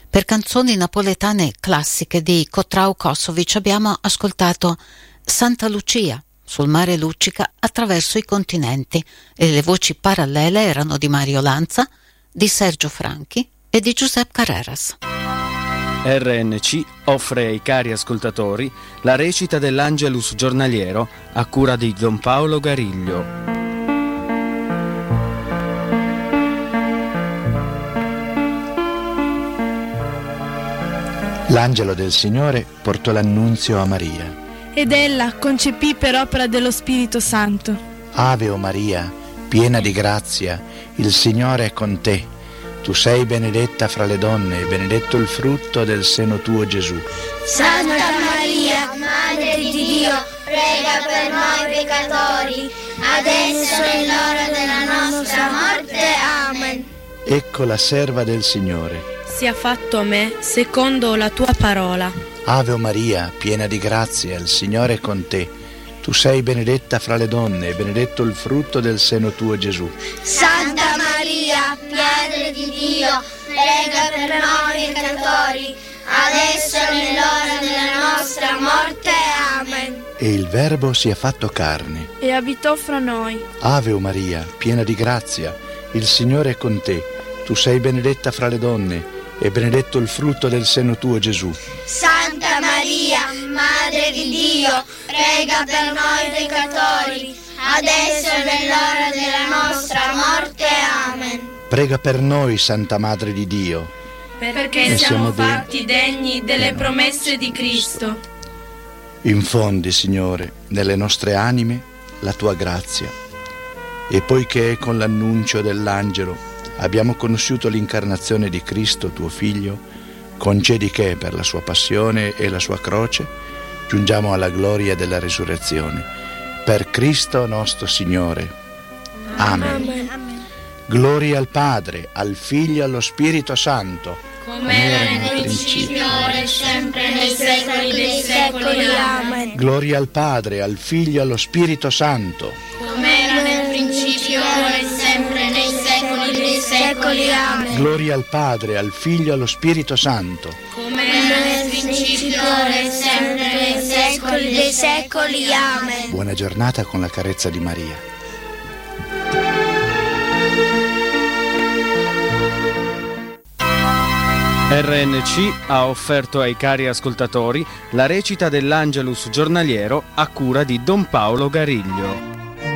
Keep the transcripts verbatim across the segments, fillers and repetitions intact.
Per canzoni napoletane classiche di Kotrau Kosovic abbiamo ascoltato Santa Lucia, sul mare luccica attraverso i continenti, e le voci parallele erano di Mario Lanza, di Sergio Franchi e di Giuseppe Carreras. R N C offre ai cari ascoltatori la recita dell'Angelus giornaliero a cura di Don Paolo Gariglio. L'angelo del Signore portò l'annunzio a Maria. Ed ella concepì per opera dello Spirito Santo. Ave o Maria, piena di grazia, il Signore è con te. Tu sei benedetta fra le donne e benedetto il frutto del seno tuo, Gesù. Santa Maria, Madre di Dio, prega per noi peccatori, adesso è l'ora della nostra morte. Amen. Ecco la serva del Signore. Sia fatto a me secondo la tua parola. Ave o Maria, piena di grazia, il Signore è con te. Tu sei benedetta fra le donne e benedetto il frutto del seno tuo, Gesù. Santa Maria, Madre di Dio, prega per noi peccatori, adesso è l'ora della nostra morte. Amen. E il Verbo si è fatto carne e abitò fra noi. Ave o Maria, piena di grazia, il Signore è con te. Tu sei benedetta fra le donne e benedetto il frutto del seno tuo, Gesù. Santa Maria, Madre di Dio, prega per noi peccatori, adesso è l'ora della nostra morte. Amen. Prega per noi, Santa Madre di Dio, perché ne siamo siamo fatti degni delle promesse di Cristo. Infondi, Signore, nelle nostre anime la tua grazia, e poiché con l'annuncio dell'angelo abbiamo conosciuto l'incarnazione di Cristo, tuo Figlio, concedi che per la sua passione e la sua croce giungiamo alla gloria della risurrezione. Per Cristo nostro Signore. Amen. Amen. Gloria al Padre, al Figlio e allo Spirito Santo, come era nel principio, ora e sempre, nei secoli dei secoli. Amen. Gloria al Padre, al Figlio e allo Spirito Santo, come era nel principio, ora e sempre, nei secoli dei secoli. Amen. Gloria al Padre, al Figlio e allo Spirito Santo, come era nel principio, ora e sempre, nei secoli dei secoli. Amen. Buona giornata con la carezza di Maria. R N C ha offerto ai cari ascoltatori la recita dell'Angelus giornaliero a cura di Don Paolo Gariglio.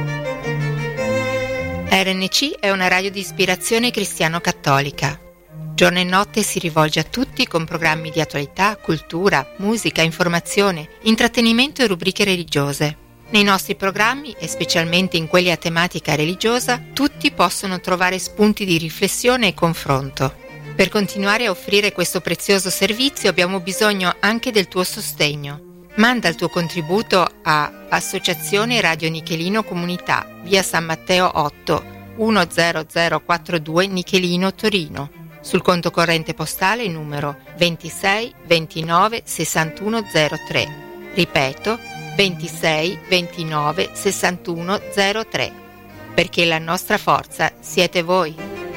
R N C è una radio di ispirazione cristiano-cattolica. Giorno e notte si rivolge a tutti con programmi di attualità, cultura, musica, informazione, intrattenimento e rubriche religiose. Nei nostri programmi, e specialmente in quelli a tematica religiosa, tutti possono trovare spunti di riflessione e confronto. Per continuare a offrire questo prezioso servizio abbiamo bisogno anche del tuo sostegno. Manda il tuo contributo a Associazione Radio Nichelino Comunità, via San Matteo otto, uno zero zero quattro due Nichelino, Torino, sul conto corrente postale numero ventisei ventinove sessantuno zero tre. Ripeto, ventisei ventinove sessantuno zero tre. Perché la nostra forza siete voi.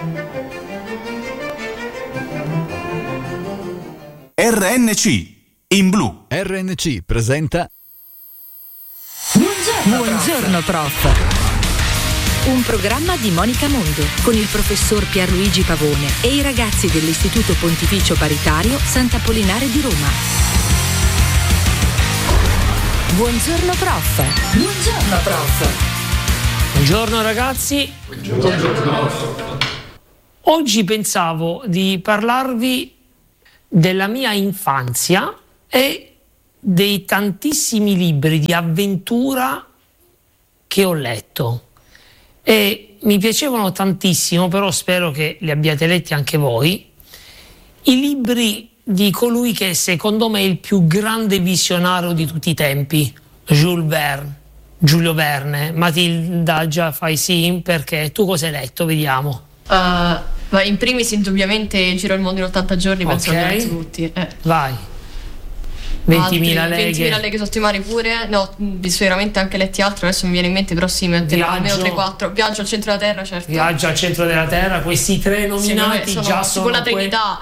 R N C in blu. R N C presenta Buongiorno, Buongiorno prof. prof. Un programma di Monica Mondo con il professor Pierluigi Pavone e i ragazzi dell'Istituto Pontificio Paritario Sant'Apollinare di Roma. Buongiorno prof. Buongiorno prof. Buongiorno ragazzi. Buongiorno prof. Oggi pensavo di parlarvi della mia infanzia e dei tantissimi libri di avventura che ho letto, e mi piacevano tantissimo, però spero che li abbiate letti anche voi, i libri di colui che secondo me è il più grande visionario di tutti i tempi, Jules Verne, Giulio Verne. Matilda, già fai sì, perché tu cosa hai letto? Vediamo. Uh... Ma in primis indubbiamente Giro il mondo in ottanta giorni, penso che okay. tutti. Eh. Vai. ventimila leghe. ventimila leghe sotto i mari pure. No, sicuramente anche letti altri, adesso mi viene in mente, però sì, almeno tre quattro. Viaggio al centro della terra, certo. Viaggio al centro della terra, questi tre nominati sì, sono, già sono con la Trinità. Que-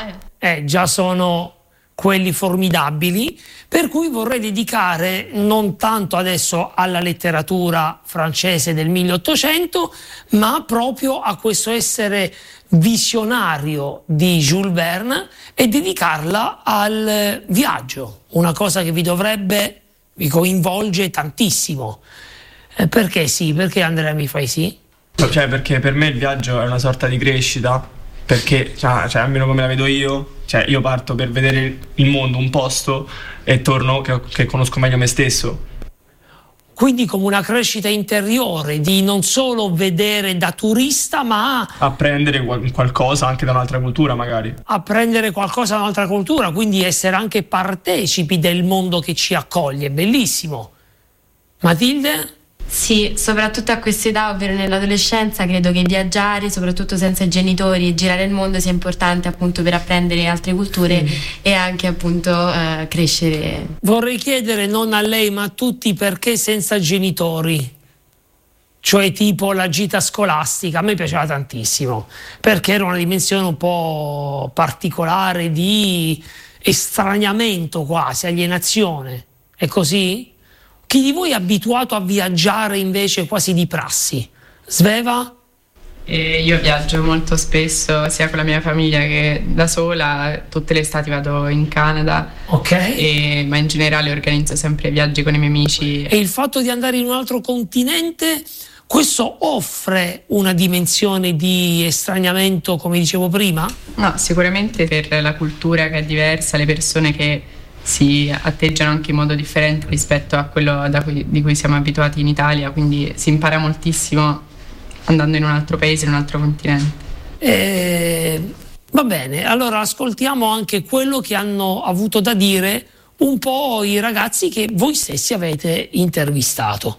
eh, già sono quelli formidabili, per cui vorrei dedicare non tanto adesso alla letteratura francese del milleottocento, ma proprio a questo essere visionario di Jules Verne e dedicarla al viaggio, una cosa che vi dovrebbe, vi coinvolge tantissimo. Eh, perché sì? Perché Andrea mi fai sì? Cioè, perché per me il viaggio è una sorta di crescita, perché cioè, cioè almeno come la vedo io, cioè io parto per vedere il mondo, un posto, e torno che, che conosco meglio me stesso. Quindi come una crescita interiore, di non solo vedere da turista, ma apprendere qualcosa anche da un'altra cultura magari. Apprendere qualcosa da un'altra cultura, quindi essere anche partecipi del mondo che ci accoglie, bellissimo. Matilde? Sì, soprattutto a quest'età, ovvero nell'adolescenza, credo che viaggiare, soprattutto senza i genitori, e girare il mondo sia importante appunto per apprendere altre culture sì. E anche appunto eh, crescere. Vorrei chiedere non a lei ma a tutti perché senza genitori, cioè tipo la gita scolastica. A me piaceva tantissimo perché era una dimensione un po' particolare di estraniamento, quasi alienazione. È così? Chi di voi è abituato a viaggiare invece quasi di prassi? Sveva? E io viaggio molto spesso sia con la mia famiglia che da sola. Tutte le estati vado in Canada. Ok. E, ma in generale organizzo sempre viaggi con i miei amici. E il fatto di andare in un altro continente, questo offre una dimensione di estraniamento, come dicevo prima? No, sicuramente per la cultura che è diversa, le persone che si atteggiano anche in modo differente rispetto a quello da cui, di cui siamo abituati in Italia, quindi si impara moltissimo andando in un altro paese, in un altro continente. Eh, va bene, allora ascoltiamo anche quello che hanno avuto da dire un po' i ragazzi che voi stessi avete intervistato.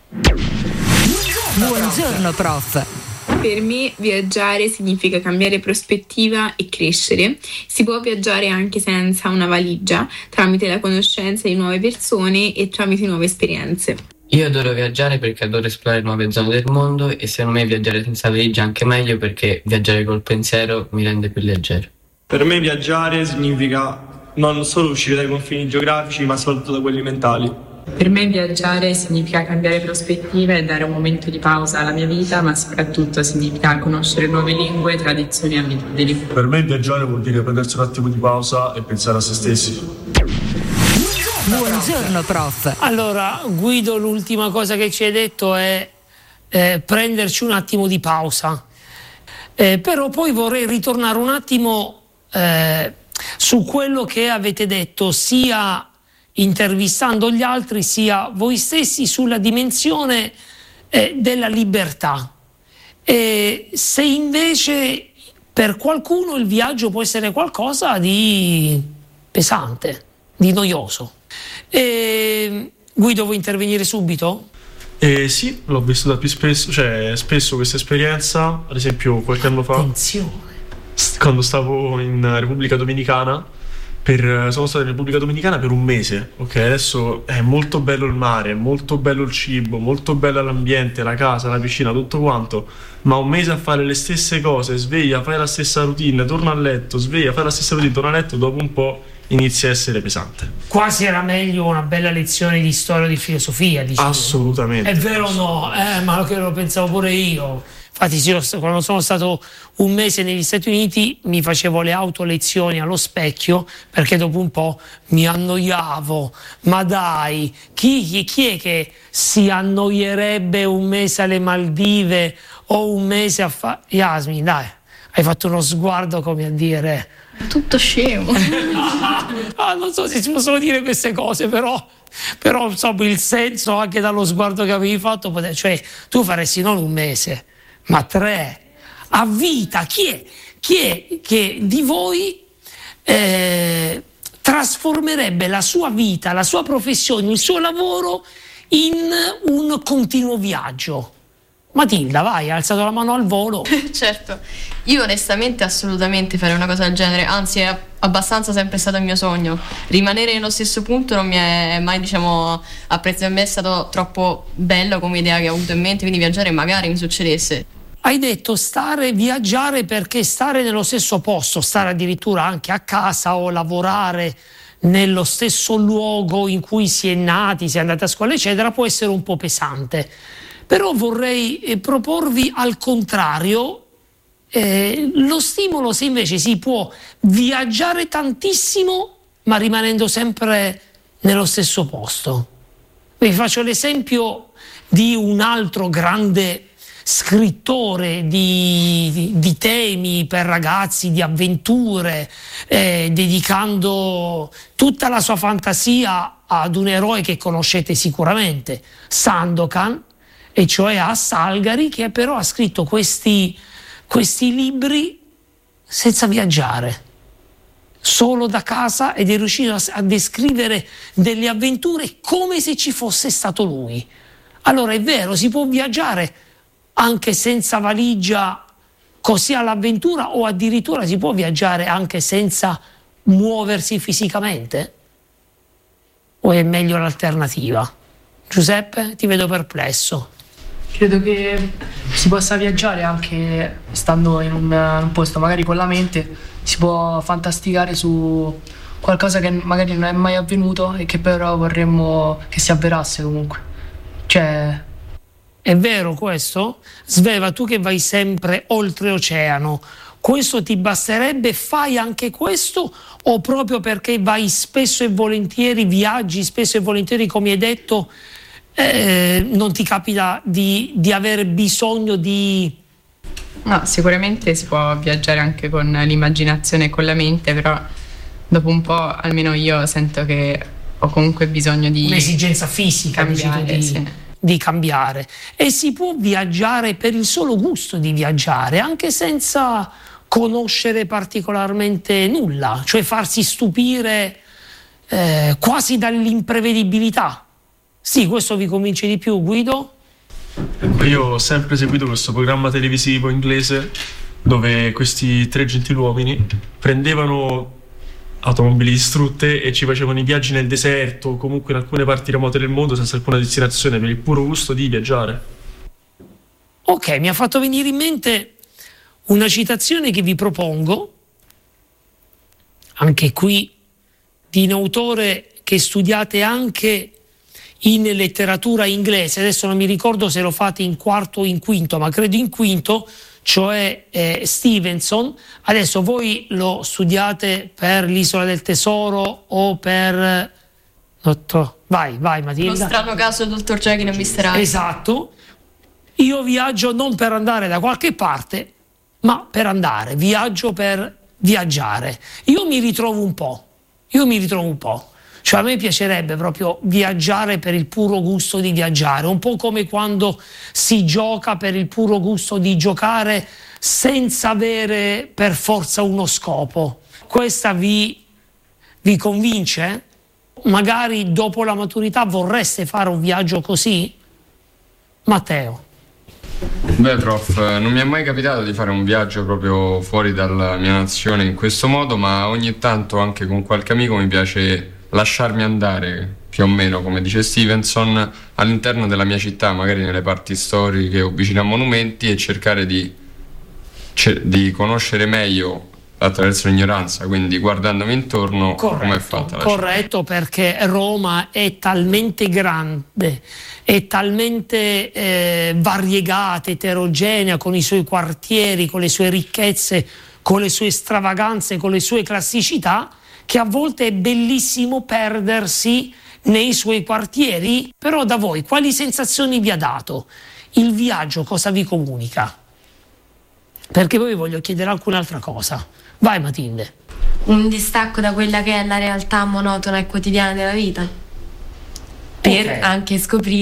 Buongiorno prof. Per me viaggiare significa cambiare prospettiva e crescere. Si può viaggiare anche senza una valigia, tramite la conoscenza di nuove persone e tramite nuove esperienze. Io adoro viaggiare perché adoro esplorare nuove zone del mondo e secondo me viaggiare senza valigia è anche meglio perché viaggiare col pensiero mi rende più leggero. Per me viaggiare significa non solo uscire dai confini geografici ma soprattutto da quelli mentali. Per me viaggiare significa cambiare prospettiva e dare un momento di pausa alla mia vita, ma soprattutto significa conoscere nuove lingue, tradizioni e abitudini. Per me viaggiare vuol dire prendersi un attimo di pausa e pensare a se stessi. Buongiorno prof. Allora Guido, l'ultima cosa che ci hai detto è eh, prenderci un attimo di pausa, eh, però poi vorrei ritornare un attimo eh, su quello che avete detto sia intervistando gli altri sia voi stessi sulla dimensione eh, della libertà. E se invece per qualcuno il viaggio può essere qualcosa di pesante, di noioso. E Guido, vuoi intervenire subito? Eh, sì, l'ho vissuta più spesso, cioè spesso questa esperienza, ad esempio qualche anno fa. Attenzione. Quando stavo in Repubblica Dominicana. Per, sono stato in Repubblica Dominicana per un mese, ok? Adesso è molto bello il mare, è molto bello il cibo, molto bello l'ambiente, la casa, la piscina, tutto quanto, ma un mese a fare le stesse cose, sveglia, fai la stessa routine, torna a letto, sveglia, fai la stessa routine, torna a letto, dopo un po' inizia a essere pesante. Quasi era meglio una bella lezione di storia o di filosofia, diciamo. Assolutamente. È vero o no? Eh, ma che lo pensavo pure io. Infatti sì, quando sono stato un mese negli Stati Uniti mi facevo le autolezioni allo specchio perché dopo un po' mi annoiavo. Ma dai, chi, chi, chi è che si annoierebbe un mese alle Maldive o un mese a fare... Yasmin, dai, hai fatto uno sguardo come a dire... Tutto scemo. Ah, non so se si possono dire queste cose, però... Però insomma il senso anche dallo sguardo che avevi fatto, cioè tu faresti non un mese... ma tre a vita. Chi è, chi è che di voi eh, trasformerebbe la sua vita, la sua professione, il suo lavoro in un continuo viaggio? Matilda, vai, hai alzato la mano al volo. Certo, io onestamente assolutamente farei una cosa del genere, anzi è abbastanza sempre stato il mio sogno. Rimanere nello stesso punto non mi è mai, diciamo, apprezzato, a me è stato troppo bello come idea che ho avuto in mente, quindi viaggiare magari mi succedesse. hai detto stare, viaggiare, perché stare nello stesso posto, stare addirittura anche a casa o lavorare nello stesso luogo in cui si è nati, si è andati a scuola, eccetera, può essere un po' pesante. Però vorrei eh, proporvi al contrario eh, lo stimolo, se invece si può viaggiare tantissimo ma rimanendo sempre nello stesso posto. Vi faccio l'esempio di un altro grande scrittore di, di, di temi per ragazzi, di avventure, eh, dedicando tutta la sua fantasia ad un eroe che conoscete sicuramente, Sandokan, e cioè a Salgari, che però ha scritto questi, questi libri senza viaggiare, solo da casa, ed è riuscito a, a descrivere delle avventure come se ci fosse stato lui. Allora è vero, si può viaggiare anche senza valigia, così all'avventura, o addirittura si può viaggiare anche senza muoversi fisicamente? O è meglio l'alternativa? Giuseppe, ti vedo perplesso. Credo che si possa viaggiare anche stando in un, un posto, magari con la mente si può fantasticare su qualcosa che magari non è mai avvenuto e che però vorremmo che si avverasse comunque. Cioè, è vero questo? Sveva, tu che vai sempre oltreoceano, questo ti basterebbe? Fai anche questo, o proprio perché vai spesso e volentieri, viaggi spesso e volentieri, come hai detto, eh, non ti capita di, di avere bisogno di... No, sicuramente si può viaggiare anche con l'immaginazione e con la mente, però dopo un po', almeno io sento che ho comunque bisogno di... un'esigenza fisica, cambiare, di, sì. di cambiare. E si può viaggiare per il solo gusto di viaggiare, anche senza conoscere particolarmente nulla, cioè farsi stupire eh, quasi dall'imprevedibilità. Sì, questo vi convince di più, Guido? Io ho sempre seguito questo programma televisivo inglese dove questi tre gentiluomini prendevano automobili distrutte e ci facevano i viaggi nel deserto o comunque in alcune parti remote del mondo senza alcuna destinazione, per il puro gusto di viaggiare. Ok, mi ha fatto venire in mente una citazione che vi propongo, anche qui di un autore che studiate anche in letteratura inglese. Adesso non mi ricordo se lo fate in quarto o in quinto, ma credo in quinto, cioè eh, Stevenson. Adesso voi lo studiate per l'Isola del Tesoro o per... Dottor... Vai, vai Matilda. Lo strano caso del dottor Jekyll e mister Hyde. Esatto. Io viaggio non per andare da qualche parte, ma per andare. Viaggio per viaggiare. Io mi ritrovo un po'. Io mi ritrovo un po'. Cioè a me piacerebbe proprio viaggiare per il puro gusto di viaggiare, un po' come quando si gioca per il puro gusto di giocare senza avere per forza uno scopo. Questa vi, vi convince? Magari dopo la maturità vorreste fare un viaggio così? Matteo. Beh prof, non mi è mai capitato di fare un viaggio proprio fuori dalla mia nazione in questo modo, ma ogni tanto anche con qualche amico mi piace lasciarmi andare, più o meno come dice Stevenson, all'interno della mia città, magari nelle parti storiche o vicino a monumenti, e cercare di, di conoscere meglio attraverso l'ignoranza, quindi guardandomi intorno come è fatta la corretto, città. Perché Roma è talmente grande, è talmente eh, variegata, eterogenea, con i suoi quartieri, con le sue ricchezze, con le sue stravaganze, con le sue classicità, che a volte è bellissimo perdersi nei suoi quartieri. Però da voi quali sensazioni vi ha dato? Il viaggio cosa vi comunica? Perché poi vi voglio chiedere anche un'altra cosa. Vai Matilde. Un distacco da quella che è la realtà monotona e quotidiana della vita, per okay. anche scoprire